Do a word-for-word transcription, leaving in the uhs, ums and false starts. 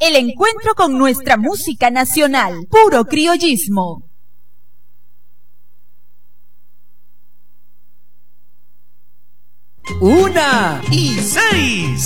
el encuentro con nuestra música nacional, puro criollismo. Una y seis.